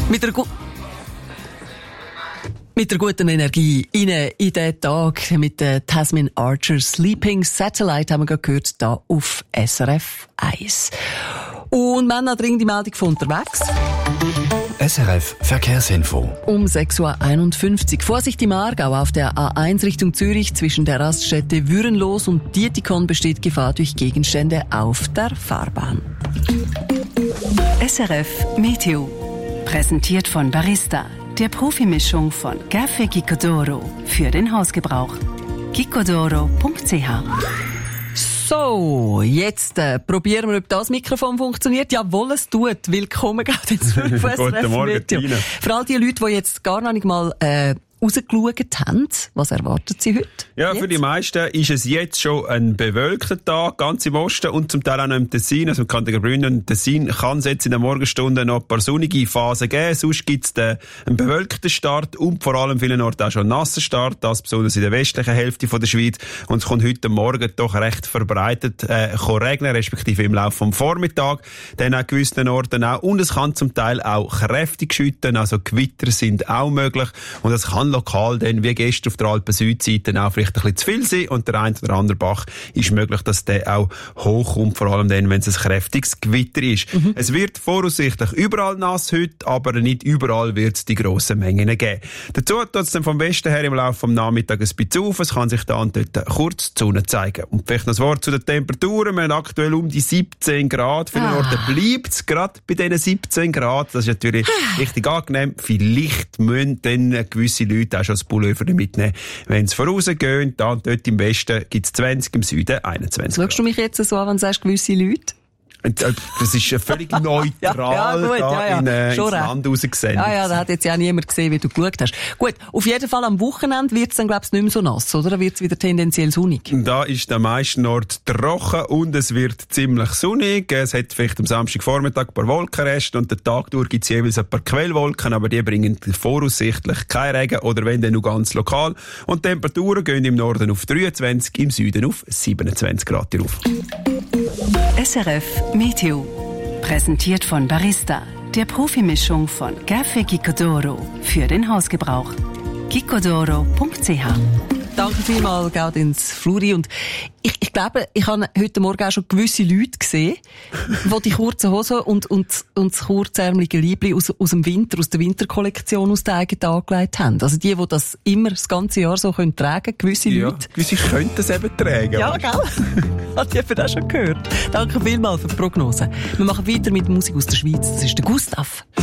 Mit der guten Energie in den Tag mit der Tasmin Archer Sleeping Satellite haben wir gerade gehört, hier auf SRF 1. Und wir haben noch dringend die Meldung von unterwegs. SRF Verkehrsinfo. Um 6.51 Uhr. Vorsicht im Aargau auf der A1 Richtung Zürich zwischen der Raststätte Würenlos und Dietikon besteht Gefahr durch Gegenstände auf der Fahrbahn. SRF Meteo. Präsentiert von Barista, der Profimischung von Café Gicodoro für den Hausgebrauch. gicodoro.ch. So, jetzt probieren wir, ob das Mikrofon funktioniert. Jawohl, es tut. Willkommen gerade ins Guten Morgen, Tina. Für all die Leute, die jetzt gar noch nicht mal rausgeschaut haben, was erwarten Sie heute? Ja, jetzt? Für die meisten ist es jetzt schon ein bewölkter Tag, ganz im Osten und zum Teil auch noch im Tessin, also im Kanton Graubünden und Tessin kann es jetzt in den Morgenstunden noch ein paar sonnige Phasen geben, sonst gibt es einen bewölkten Start und vor allem vielen Orten auch schon einen nassen Start, das besonders in der westlichen Hälfte von der Schweiz und es kommt heute Morgen doch recht verbreitet regnen, respektive im Laufe vom Vormittag, dann an gewissen Orten auch und es kann zum Teil auch kräftig schütten, also Gewitter sind auch möglich und es kann lokal dann, wie gestern auf der Alpen-Südseite, auch vielleicht ein bisschen zu viel sein und der ein oder andere Bach ist möglich, dass der auch hochkommt, vor allem dann, wenn es ein kräftiges Gewitter ist. Es wird voraussichtlich überall nass heute, aber nicht überall wird es die grossen Mengen geben. Dazu tut es dann vom Westen her im Laufe des Nachmittags ein bisschen auf, es kann sich dann dort kurz die Sonne zeigen. Und vielleicht noch ein Wort zu den Temperaturen, wir haben aktuell um die 17 Grad, vielen Orten bleibt es gerade bei diesen 17 Grad, das ist natürlich richtig angenehm, vielleicht müssen dann gewisse Leute auch schon das Pullover mitnehmen. Wenn es vorausgehen, dann dort im Westen gibt es 20, im Süden 21. Schaust du mich jetzt so an, wenn du sagst, gewisse Leute? Das ist völlig neutral ins Land rausgesendet. Ja, da hat jetzt ja niemand gesehen, wie du geschaut hast. Gut, auf jeden Fall am Wochenende wird es dann, glaube ich, nicht mehr so nass, oder? Da wird es wieder tendenziell sonnig. Da ist der meisten Ort trocken und es wird ziemlich sonnig. Es hat vielleicht am Samstagvormittag ein paar Wolkenreste und den Tag durch gibt es jeweils ein paar Quellwolken, aber die bringen voraussichtlich keinen Regen oder wenn dann nur ganz lokal. Und die Temperaturen gehen im Norden auf 23, im Süden auf 27 Grad rauf. SRF Meteo. Präsentiert von Barista, der Profimischung von Café Gicodoro für den Hausgebrauch. gicodoro.ch. Danke vielmals, Gaudens Fluri. Und ich glaube, ich habe heute Morgen auch schon gewisse Leute gesehen, die die kurzen Hosen und das kurzärmelige Liebli aus dem Winter, aus der Winterkollektion aus der eigenen angelegt haben. Also die das immer das ganze Jahr so tragen können, gewisse Leute. Gewisse könnten es eben tragen. Ja, gell? Hat jemand auch schon gehört. Danke vielmals für die Prognose. Wir machen weiter mit Musik aus der Schweiz. Das ist der Gustav.